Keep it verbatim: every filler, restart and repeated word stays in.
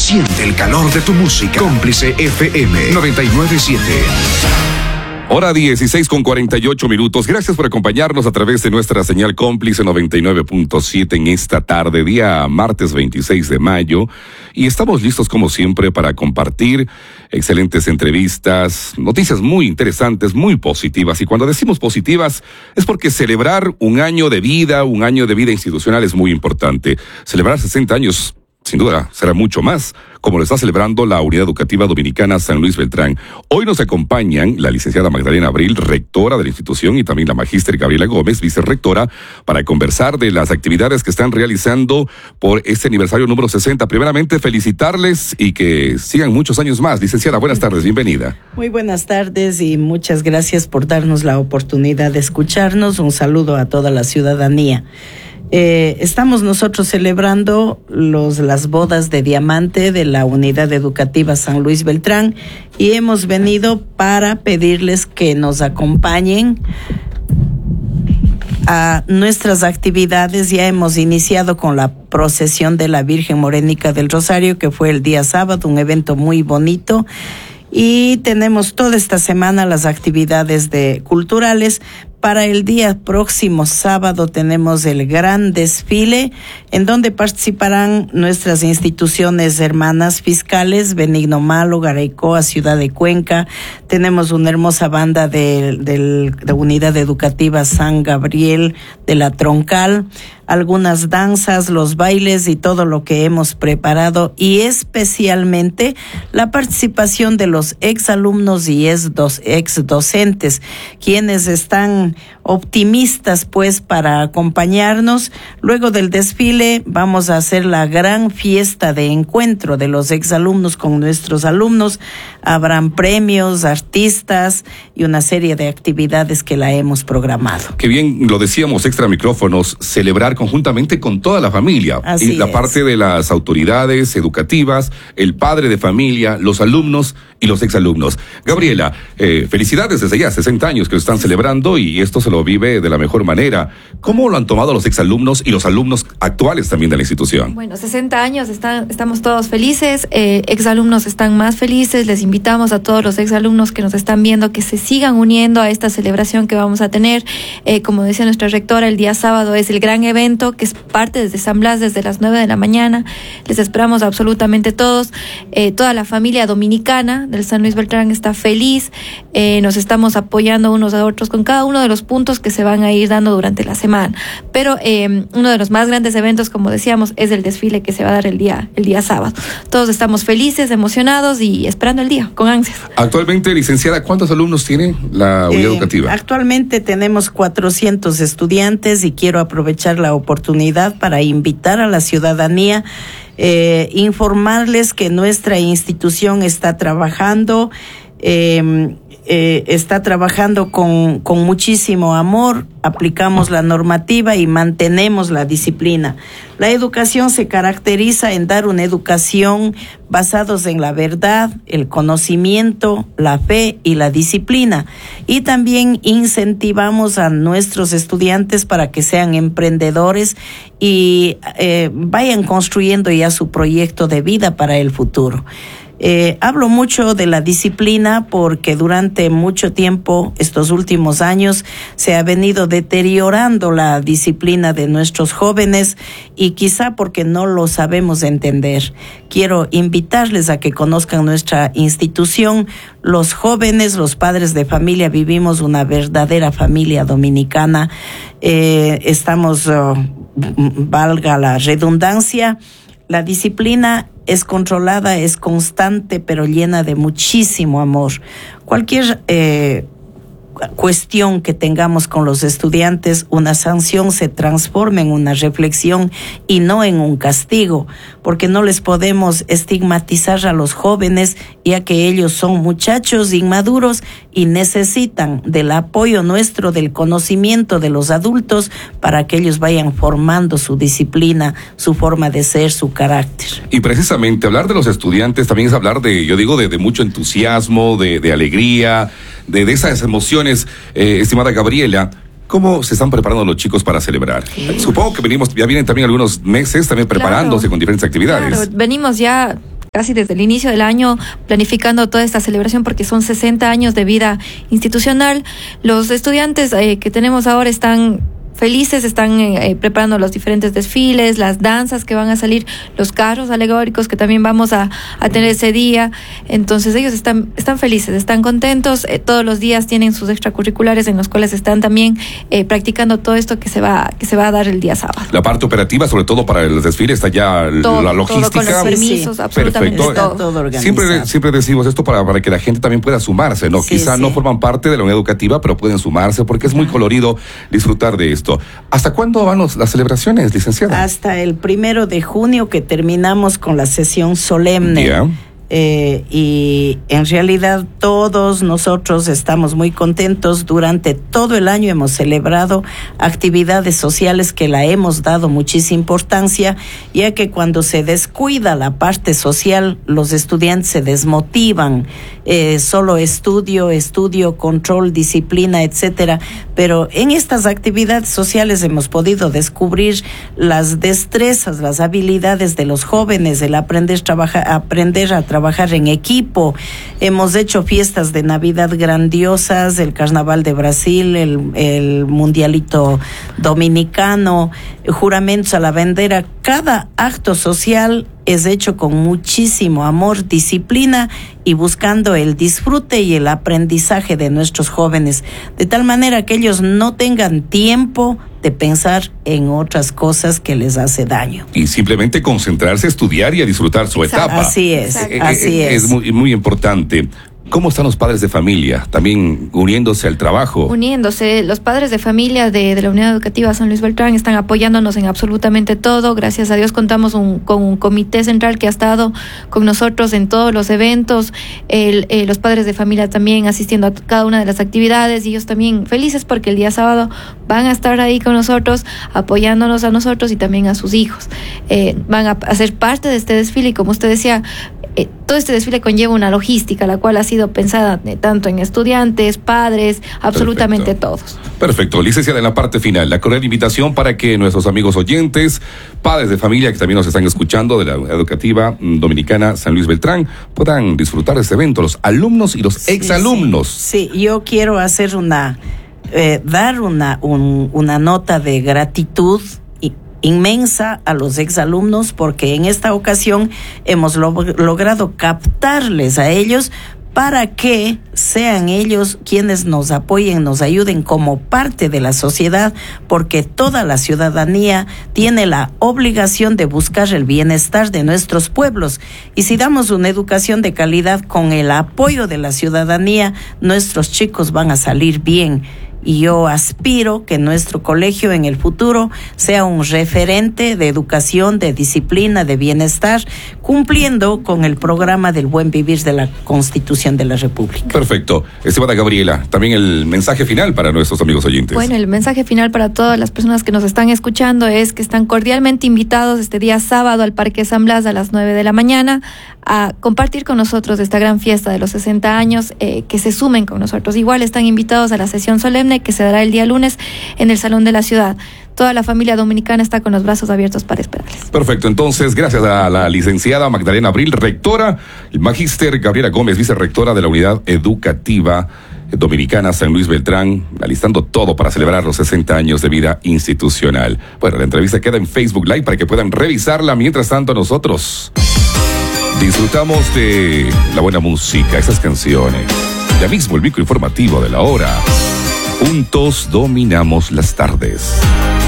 Siente el calor de tu música. Cómplice F M noventa y nueve punto siete. Hora dieciséis con cuarenta y ocho minutos. Gracias por acompañarnos a través de nuestra señal Cómplice noventa y nueve punto siete en esta tarde, día martes veintiséis de mayo. Y estamos listos como siempre para compartir excelentes entrevistas, noticias muy interesantes, muy positivas. Y cuando decimos positivas es porque celebrar un año de vida, un año de vida institucional es muy importante. Celebrar sesenta años, sin duda, será mucho más, como lo está celebrando la Unidad Educativa Dominicana San Luis Beltrán. Hoy nos acompañan la licenciada Magdalena Abril, rectora de la institución, y también la magíster Gabriela Gómez, vicerrectora, para conversar de las actividades que están realizando por este aniversario número sesenta. Primeramente, felicitarles y que sigan muchos años más. Licenciada, buenas tardes, bienvenida. Muy buenas tardes y muchas gracias por darnos la oportunidad de escucharnos. Un saludo a toda la ciudadanía. Eh, estamos nosotros celebrando los, las bodas de diamante de la Unidad Educativa San Luis Beltrán y hemos venido para pedirles que nos acompañen a nuestras actividades. Ya hemos iniciado con la procesión de la Virgen Morénica del Rosario, que fue el día sábado, un evento muy bonito. Y tenemos toda esta semana las actividades de culturales. Para el día próximo sábado tenemos el gran desfile en donde participarán nuestras instituciones hermanas fiscales, Benigno Malo, Garaycoa, Ciudad de Cuenca. Tenemos una hermosa banda de, de, de Unidad Educativa San Gabriel de la Troncal, algunas danzas, los bailes y todo lo que hemos preparado, y especialmente la participación de los exalumnos y ex docentes, quienes están optimistas pues para acompañarnos. Luego del desfile vamos a hacer la gran fiesta de encuentro de los exalumnos con nuestros alumnos. Habrán premios, artistas y una serie de actividades que la hemos programado. Qué bien, lo decíamos extra micrófonos, celebrar conjuntamente con toda la familia. Así y la es. parte de las autoridades educativas, el padre de familia, los alumnos y los exalumnos. Gabriela, eh, felicidades desde ya, sesenta años que lo están celebrando y esto se lo vive de la mejor manera. ¿Cómo lo han tomado los exalumnos y los alumnos actuales también de la institución? Bueno, sesenta años, están, estamos todos felices, eh, exalumnos están más felices. Les invitamos a todos los exalumnos que nos están viendo que se sigan uniendo a esta celebración que vamos a tener. Eh, como decía nuestra rectora, el día sábado es el gran evento que es parte desde San Blas desde las nueve de la mañana. Les esperamos absolutamente todos. Eh, toda la familia dominicana del San Luis Beltrán está feliz. Eh, nos estamos apoyando unos a otros con cada uno de los puntos que se van a ir dando durante la semana. Pero eh, uno de los más grandes eventos, como decíamos, es el desfile que se va a dar el día, el día sábado. Todos estamos felices, emocionados y esperando el día, con ansias. Actualmente, licenciada, ¿cuántos alumnos tiene la unidad Eh, educativa? Actualmente tenemos cuatrocientos estudiantes y quiero aprovechar la oportunidad para invitar a la ciudadanía, eh, informarles que nuestra institución está trabajando, eh, eh, está trabajando con, con muchísimo amor. Aplicamos la normativa y mantenemos la disciplina. La educación se caracteriza en dar una educación basados en la verdad, el conocimiento, la fe y la disciplina. Y también incentivamos a nuestros estudiantes para que sean emprendedores y eh, vayan construyendo ya su proyecto de vida para el futuro. Eh, hablo mucho de la disciplina porque durante mucho tiempo, estos últimos años, se ha venido deteriorando la disciplina de nuestros jóvenes y quizá porque no lo sabemos entender. Quiero invitarles a que conozcan nuestra institución. Los jóvenes, los padres de familia, vivimos una verdadera familia dominicana. Eh, estamos, uh, valga la redundancia, la disciplina es controlada, es constante, pero llena de muchísimo amor. Cualquier eh, cuestión que tengamos con los estudiantes, una sanción se transforma en una reflexión y no en un castigo, porque no les podemos estigmatizar a los jóvenes, ya que ellos son muchachos inmaduros y necesitan del apoyo nuestro, del conocimiento de los adultos, para que ellos vayan formando su disciplina, su forma de ser, su carácter. Y precisamente hablar de los estudiantes también es hablar de, yo digo, de, de mucho entusiasmo, de, de alegría, de, de esas emociones. Eh, estimada Gabriela, ¿cómo se están preparando los chicos para celebrar? Sí. Supongo que venimos, ya vienen también algunos meses también preparándose claro, con diferentes actividades. Claro, venimos ya casi desde el inicio del año planificando toda esta celebración porque son sesenta años de vida institucional. Los estudiantes eh, que tenemos ahora están felices, están eh, preparando los diferentes desfiles, las danzas que van a salir, los carros alegóricos que también vamos a, a tener ese día. Entonces ellos están, están felices, están contentos, eh, todos los días tienen sus extracurriculares en los cuales están también eh, practicando todo esto que se va que se va a dar el día sábado. La parte operativa, sobre todo para el desfile, está ya todo, la logística. Todo con los permisos, sí, absolutamente perfecto. todo. todo siempre, siempre decimos esto para, para que la gente también pueda sumarse, ¿no? Sí, Quizá sí. no forman parte de la unidad educativa, pero pueden sumarse porque es muy colorido disfrutar de esto. ¿Hasta cuándo van los, las celebraciones, licenciada? Hasta el primero de junio, que terminamos con la sesión solemne. Yeah. Eh, y en realidad todos nosotros estamos muy contentos. Durante todo el año hemos celebrado actividades sociales que la hemos dado muchísima importancia, ya que cuando se descuida la parte social, los estudiantes se desmotivan. Eh, solo estudio, estudio, control, disciplina, etcétera. Pero en estas actividades sociales hemos podido descubrir las destrezas, las habilidades de los jóvenes, el aprender, trabajar, aprender a trabajar trabajar en equipo. Hemos hecho fiestas de Navidad grandiosas, el Carnaval de Brasil, el, el Mundialito Dominicano, juramentos a la bandera. Cada acto social es hecho con muchísimo amor, disciplina y buscando el disfrute y el aprendizaje de nuestros jóvenes, de tal manera que ellos no tengan tiempo de pensar en otras cosas que les hace daño. Y simplemente concentrarse, estudiar y a disfrutar su Exacto. etapa. Así es, Eh, eh, así eh, es. Es muy, muy importante. ¿Cómo están los padres de familia? También uniéndose al trabajo. Uniéndose, los padres de familia de, de la Unidad Educativa San Luis Beltrán están apoyándonos en absolutamente todo. Gracias a Dios contamos un, con un comité central que ha estado con nosotros en todos los eventos. El, eh, los padres de familia también asistiendo a cada una de las actividades y ellos también felices porque el día sábado van a estar ahí con nosotros, apoyándonos a nosotros y también a sus hijos. Eh, van a, a ser parte de este desfile y como usted decía, Eh, todo este desfile conlleva una logística, la cual ha sido pensada eh, tanto en estudiantes, padres, absolutamente Perfecto. todos. Perfecto, licenciada, en la parte final, la cordial invitación para que nuestros amigos oyentes, padres de familia que también nos están escuchando de la Educativa Dominicana San Luis Beltrán, puedan disfrutar de este evento, los alumnos y los Sí, exalumnos. Sí, sí, yo quiero hacer una, eh, dar una, un, una nota de gratitud inmensa a los exalumnos, porque en esta ocasión hemos log- logrado captarles a ellos para que sean ellos quienes nos apoyen, nos ayuden como parte de la sociedad, porque toda la ciudadanía tiene la obligación de buscar el bienestar de nuestros pueblos. Y si damos una educación de calidad con el apoyo de la ciudadanía, nuestros chicos van a salir bien. Y yo aspiro que nuestro colegio en el futuro sea un referente de educación, de disciplina, de bienestar, cumpliendo con el programa del buen vivir de la Constitución de la República. Perfecto. Estimada Gabriela, también el mensaje final para nuestros amigos oyentes. Bueno, el mensaje final para todas las personas que nos están escuchando es que están cordialmente invitados este día sábado al Parque San Blas a las nueve de la mañana a compartir con nosotros esta gran fiesta de los sesenta años, eh, que se sumen con nosotros. Igual están invitados a la sesión solemne que se dará el día lunes en el Salón de la Ciudad. Toda la familia dominicana está con los brazos abiertos para esperarles. Perfecto, entonces, gracias a la licenciada Magdalena Abril, rectora, el magíster Gabriela Gómez, vicerrectora de la Unidad Educativa Dominicana San Luis Beltrán, alistando todo para celebrar los sesenta años de vida institucional. Bueno, la entrevista queda en Facebook Live para que puedan revisarla. Mientras tanto, nosotros disfrutamos de la buena música, esas canciones. Ya mismo el micro informativo de la hora. Juntos dominamos las tardes.